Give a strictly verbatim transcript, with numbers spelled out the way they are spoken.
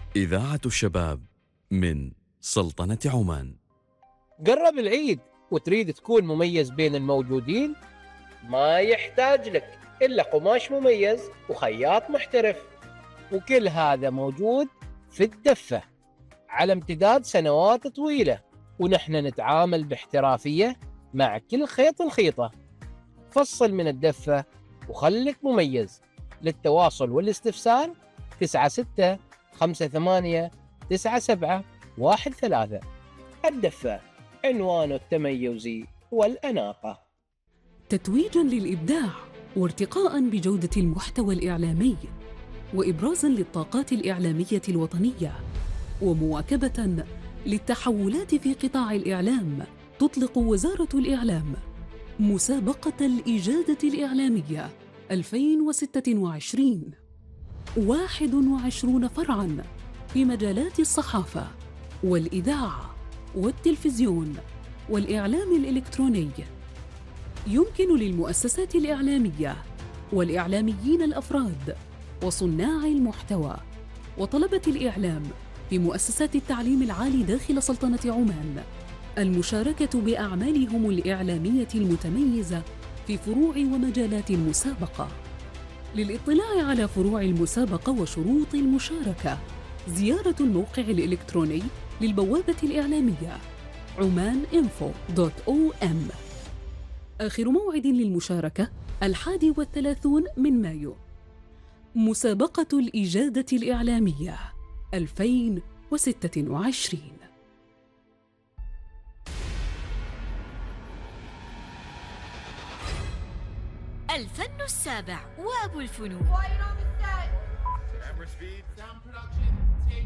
إذاعة الشباب من سلطنة عمان. قرب العيد وتريد تكون مميز بين الموجودين؟ ما يحتاج لك إلا قماش مميز وخياط محترف، وكل هذا موجود في الدفة على امتداد سنوات طويلة، ونحن نتعامل باحترافية مع كل خيط الخيطة. فصل من الدفة وخلك مميز. للتواصل والاستفسار تسعة ستة خمسة ثمانية تسعة سبعة واحد ثلاثة. الدفة، عنوان التميز والأناقة. تتويجاً للإبداع وارتقاءً بجودة المحتوى الإعلامي وإبرازاً للطاقات الإعلامية الوطنية ومواكبة للتحولات في قطاع الإعلام، تطلق وزارة الإعلام مسابقة الإجادة الإعلامية ألفين وستة وعشرين، واحد وعشرون فرعاً في مجالات الصحافة والإذاعة والتلفزيون والإعلام الإلكتروني. يمكن للمؤسسات الإعلامية والإعلاميين الأفراد وصناع المحتوى وطلبة الإعلام في مؤسسات التعليم العالي داخل سلطنة عمان المشاركة بأعمالهم الإعلامية المتميزة في فروع ومجالات المسابقة. للإطلاع على فروع المسابقة وشروط المشاركة، زيارة الموقع الإلكتروني للبوابة الإعلامية عمان إنفو دوت أو إم. آخر موعد للمشاركة الحادي والثلاثون من مايو. مسابقة الإجادة الإعلامية ألفين وستة وعشرين. الفن السابع وأبو الفنون.